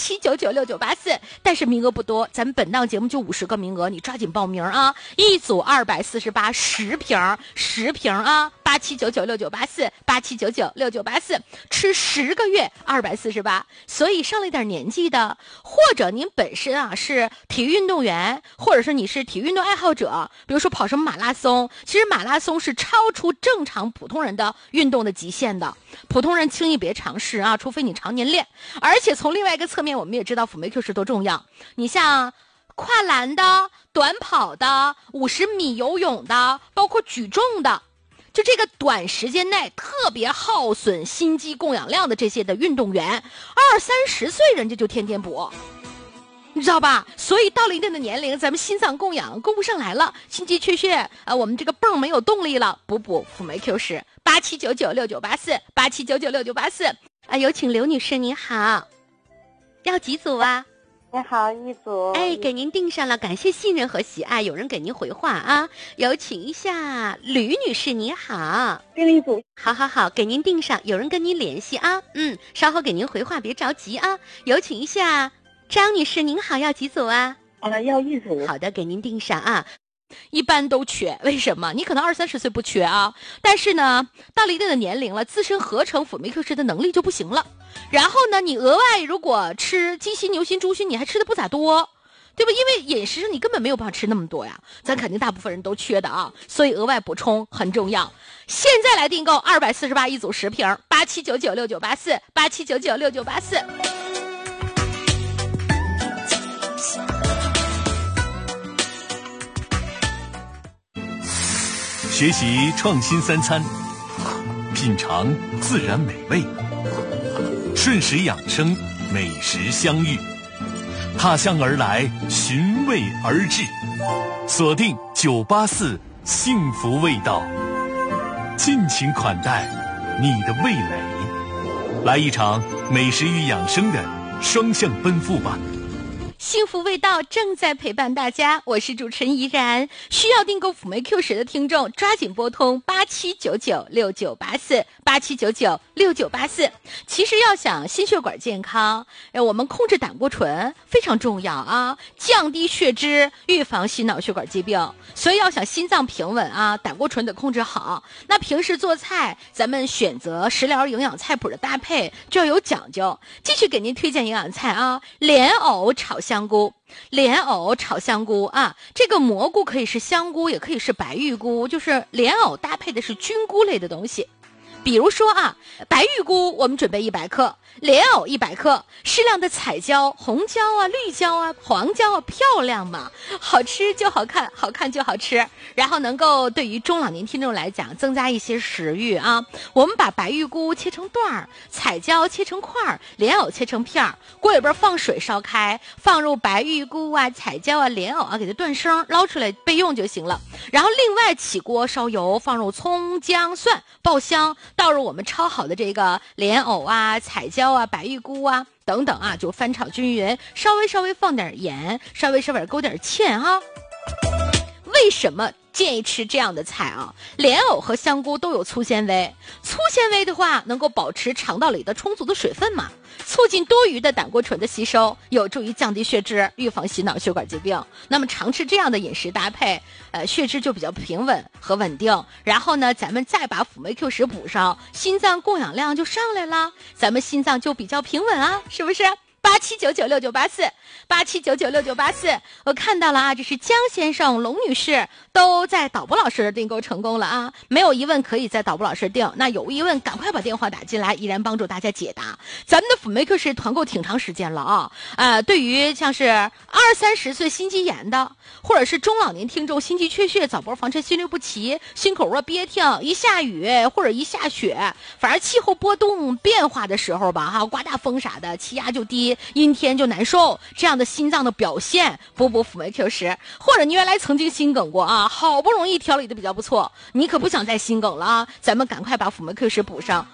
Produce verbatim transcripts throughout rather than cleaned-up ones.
七九九六九八四，但是名额不多，咱们本档节目就五十个名额，你抓紧报名啊！一组二百四十八，十瓶十瓶啊！八七九九六九八四，八七九九六九八四，吃十个月二百四十八。所以上了一点年纪的，或者您本身啊是体育运动员，或者是你是体育运动爱好者，比如说跑什么马拉松，其实马拉松是超出正常普通人的运动的极限的，普通人轻易别尝试啊，除非你常年练。而且从另外一个侧面，我们也知道辅酶 Q 十多重要。你像跨栏的、短跑的、五十米游泳的，包括举重的，就这个短时间内特别耗损心肌供氧量的这些的运动员，二三十岁人家就天天补，你知道吧？所以到了一定的年龄，咱们心脏供氧供不上来了，心肌缺血啊，我们这个泵没有动力了，补补辅酶 Q 十，八七九九六九八四，八七九九六九八四啊，有请刘女士，你好，要几组啊？ 你好，一组。 哎，给您订上了，感谢信任和喜爱，有人给您回话啊。有请一下吕女士，你好。 订了一组。 好好好，给您订上，有人跟您联系啊。嗯，稍后给您回话，别着急啊。有请一下张女士，您好，要几组啊？ 啊，要一组。 好的，给您订上啊。一般都缺，为什么？你可能二三十岁不缺啊，但是呢，到了一定的年龄了，自身合成辅酶 Q 十的能力就不行了。然后呢，你额外如果吃鸡心、牛心、猪心，你还吃的不咋多，对吧？因为饮食上你根本没有办法吃那么多呀，咱肯定大部分人都缺的啊，所以额外补充很重要。现在来订购二百四十八一组十瓶，八七九九六九八四，八七九九六九八四。 学习创新三餐，品尝自然美味，顺时养生，美食相遇，踏香而来，寻味而至，锁定九八四幸福味道，尽情款待你的味蕾，来一场美食与养生的双向奔赴吧。 幸福味道正在陪伴大家，我是主持人怡然。需要订购辅酶 Q 十的听众，抓紧拨通八七九九六九八四，八七九九六九八四。其实要想心血管健康，我们控制胆固醇非常重要啊，降低血脂，预防心脑血管疾病。所以要想心脏平稳啊，胆固醇得控制好。那平时做菜，咱们选择食疗营养菜谱的搭配就要有讲究。继续给您推荐营养菜啊，莲藕炒香菇，莲藕炒香菇啊，这个蘑菇可以是香菇，也可以是白玉菇，就是莲藕搭配的是菌菇类的东西。比如说啊，白玉菇我们准备一百克，莲藕一百克，适量的彩椒、红椒啊、绿椒啊、黄椒啊，漂亮嘛，好吃就好看，好看就好吃，然后能够对于中老年听众来讲增加一些食欲啊。我们把白玉菇切成段儿，彩椒切成块儿，莲藕切成片儿，锅里边放水烧开，放入白玉菇啊、彩椒啊、莲藕啊，给它断生，捞出来备用就行了。然后另外起锅烧油，放入葱姜蒜爆香，倒入我们焯好的这个莲藕啊、彩椒啊、白玉菇啊等等啊，就翻炒均匀，稍微稍微放点盐，稍微稍微勾点芡哈。为什么建议吃这样的菜啊？莲藕和香菇都有粗纤维，粗纤维的话能够保持肠道里的充足的水分嘛，促进多余的胆固醇的吸收，有助于降低血脂，预防心脑血管疾病。那么常吃这样的饮食搭配，呃，血脂就比较平稳和稳定。然后呢，咱们再把辅酶 Q 十补上，心脏供氧量就上来了，咱们心脏就比较平稳啊，是不是？八七九九六九八四，八七九九六九八四，我看到了啊，这是江先生、龙女士都在导播老师的订购成功了啊，没有疑问可以在导播老师订，那有疑问赶快把电话打进来，依然帮助大家解答。咱们的辅酶 Q 十团购挺长时间了啊，呃，对于像是二三十岁心肌炎的，或者是中老年听众心肌缺血、早搏房车、心律不齐、心口热憋挺，一下雨或者一下雪，反正气候波动变化的时候吧，哈，刮大风啥的，气压就低。阴天就难受，这样的心脏的表现，补补辅酶 Q 十，或者你原来曾经心梗过啊，好不容易调理的比较不错，你可不想再心梗了啊，咱们赶快把辅酶 Q 十补上，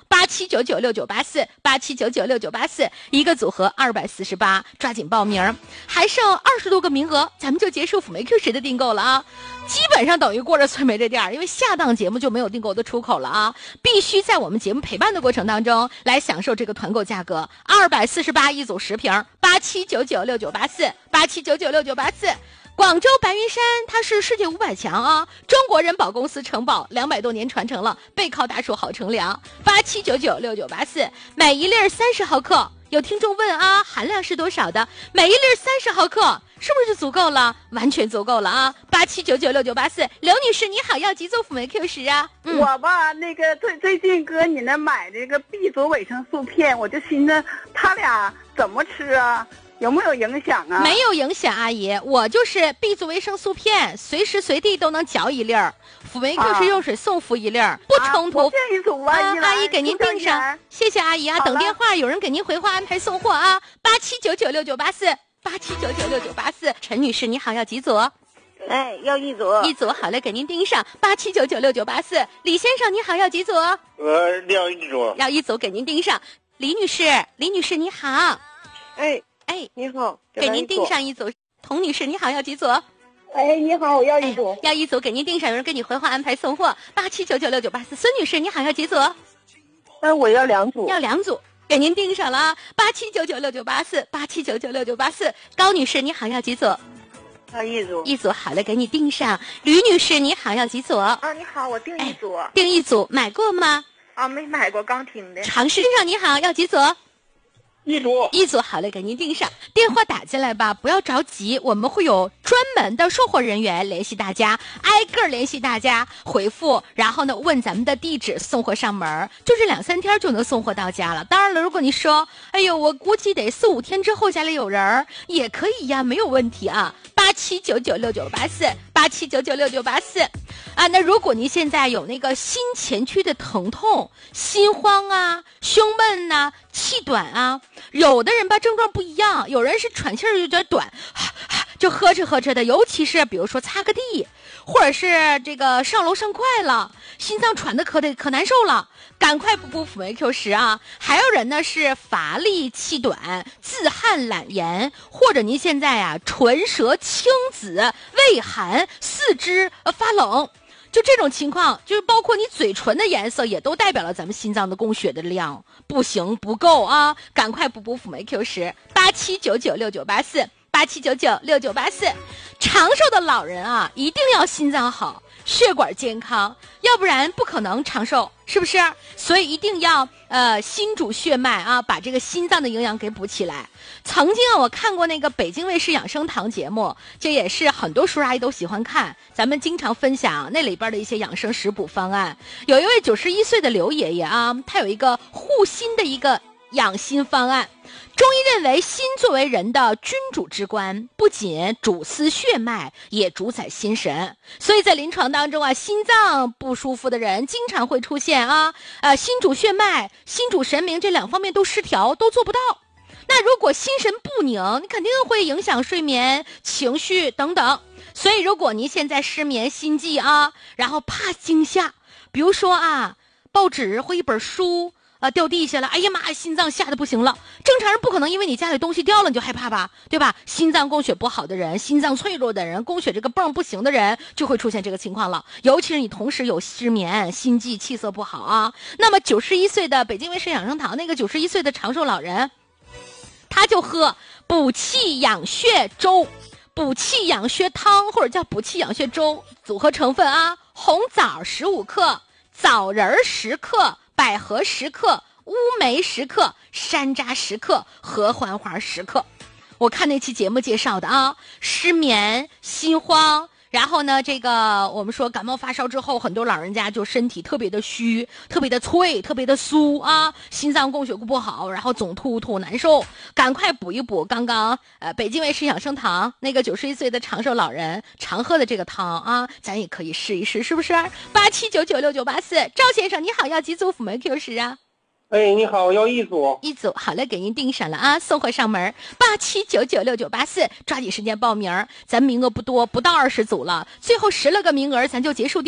八七九九六九八四，八七九九六九八四，一个组合二百四十八，抓紧报名，还剩二十多个名额，咱们就结束辅媒 Q 十的订购了啊！基本上等于过了催媒这店，因为下档节目就没有订购的出口了啊！必须在我们节目陪伴的过程当中来享受这个团购价格，二百四十八一组十瓶，八七九九六九八四，八七九九六九八四。广州白云山它是世界五百强啊，中国人保公司承保两百多年传承了，背靠大树好乘凉。八七九九六九八四，每一粒三十毫克。有听众问啊，含量是多少的？每一粒三十毫克，是不是就足够了？完全足够了啊！八七九九六九八四，刘女士你好，要几组辅酶 Q 十啊？ 嗯、我吧，那个最最近搁你那买这个 B 族维生素片，我就寻思他俩怎么吃啊？有没有影响啊？ 没有影响，阿姨，我就是 B 族维生素片，随时随地都能嚼一粒儿，辅酶 Q 十用水送服一粒儿，啊、不冲突。 我这一组啊， 啊阿姨给您订上，谢谢阿姨啊，等电话，有人给您回话安排送货啊，八七九九六九八四，八七九九六九八四，陈女士你好，要几组？ 哎，要一组。 一组好嘞，给您订上，八七九九六九八四。李先生你好，要几组？ 我要一组。 要一组，给您订上。李女士，李女士你好。 哎。 哎， 你好， 给您订上一组。童女士，你好，要几组？ 哎，你好，我要一组、 哎。要一组，给您订上，有人给你回话安排送货。八七九九六九八四。孙女士，你好，要几组？ 那我要两组。 要两组，给您订上了啊。八七九九六九八四，八七九九六九八四。高女士，你好，要几组？ 要一组。 一组，好了，给你订上。吕女士，你好，要几组？ 啊，你好，我订一组。 哎、订一组，买过吗？ 啊，没买过，刚听的。 尝试上，你好，要几组？ 一组一组好嘞，给您订上。电话打进来吧，不要着急，我们会有专门的售货人员联系大家，挨个联系大家回复，然后呢问咱们的地址，送货上门，就这两三天就能送货到家了。当然了，如果你说，哎呦，我估计得四五天之后家里有人，也可以呀，没有问题啊。八七九九六九八四，八七九九六九八四。啊，那如果您现在有那个心前区的疼痛、心慌啊、胸闷呐、啊、气短啊，有的人吧症状不一样，有人是喘气儿有点短，就呵哧呵哧的，尤其是比如说擦个地，或者是这个上楼上快了，心脏喘的可得可难受了，赶快补补辅酶 Q 十啊！还有人呢是乏力、气短、自汗、懒言，或者您现在啊唇舌青紫、畏寒、四肢呃发冷。就这种情况，就是包括你嘴唇的颜色，也都代表了咱们心脏的供血的量不行不够啊！赶快补补辅酶 Q 十，八七九九六九八四，八七九九六九八四。长寿的老人啊，一定要心脏好，血管健康，要不然不可能长寿，是不是？所以一定要呃心主血脉啊，把这个心脏的营养给补起来。曾经啊，我看过那个北京卫视养生堂节目，这也是很多叔叔阿姨都喜欢看，咱们经常分享那里边的一些养生食补方案。有一位九十一岁的刘爷爷啊，他有一个护心的一个养心方案。中医认为，心作为人的君主之官，不仅主司血脉，也主宰心神。所以在临床当中啊，心脏不舒服的人经常会出现啊，呃，心主血脉、心主神明这两方面都失调，都做不到。那如果心神不宁，你肯定会影响睡眠、情绪等等。所以如果您现在失眠、心悸啊，然后怕惊吓，比如说啊，报纸或一本书啊掉地下了，哎呀妈，心脏吓得不行了。正常人不可能因为你家里东西掉了你就害怕吧，对吧？心脏供血不好的人，心脏脆弱的人，供血这个泵不行的人，就会出现这个情况了。尤其是你同时有失眠、心悸、气色不好啊。那么九十一岁的北京卫视养生堂那个九十一岁的长寿老人，他就喝补气养血粥、补气养血汤，或者叫补气养血粥。组合成分啊，红枣十五克，枣仁十克，百合十克，乌梅十克，山楂十克，合欢花十克。我看那期节目介绍的啊，失眠、心慌，然后呢，这个我们说感冒发烧之后，很多老人家就身体特别的虚，特别的脆，特别的酥啊，心脏供血不好，然后总吐吐难受，赶快补一补刚刚呃北京卫视养生堂那个九十一岁的长寿老人常喝的这个汤啊，咱也可以试一试，是不是？八七九九六九八四，赵先生你好，要几组辅酶 Q 十啊？ 哎，你好，要一组。 一组，好了，给您订上了啊，送货上门。八七九九六九八四，抓紧时间报名，咱名额不多，不到二十组了，最后十来个名额，咱就结束订购。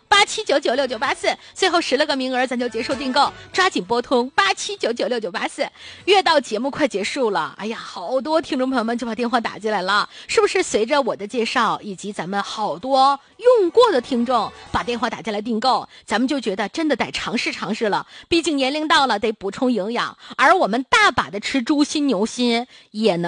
八七九九六九八四，最后十来个名额咱就结束订购，抓紧拨通八七九九六九八四。越到节目快结束了，哎呀，好多听众朋友们就把电话打进来了，是不是随着我的介绍以及咱们好多用过的听众把电话打进来订购，咱们就觉得真的得尝试尝试了，毕竟年龄到了得补充营养，而我们大把的吃猪心牛心也能